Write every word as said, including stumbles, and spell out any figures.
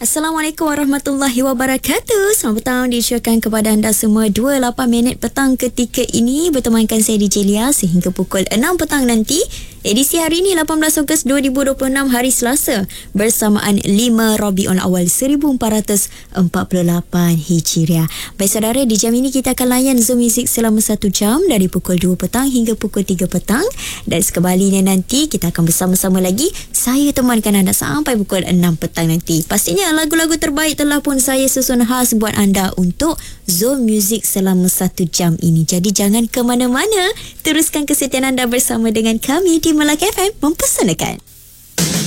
Assalamualaikum warahmatullahi wabarakatuh. Selamat petang disyurkan kepada anda semua. Dua puluh lapan minit petang ketika ini bertemankan saya D J Lia sehingga pukul enam petang nanti. Edisi hari ini lapan belas Ogos dua ribu dua puluh enam, hari Selasa, bersamaan lima Rabiul Awal seribu empat ratus empat puluh lapan Hijriah. Baik saudara, di jam ini kita akan layan Zoom Music selama satu jam dari pukul dua petang hingga pukul tiga petang, dan sekembalinya nanti kita akan bersama-sama lagi. Saya temankan anda sampai pukul enam petang nanti. Pastinya lagu-lagu terbaik telah pun saya susun khas buat anda untuk Zoom Music selama satu jam ini. Jadi jangan ke mana-mana, teruskan kesetiaan anda bersama dengan kami di Melaka F M Mempersanakan.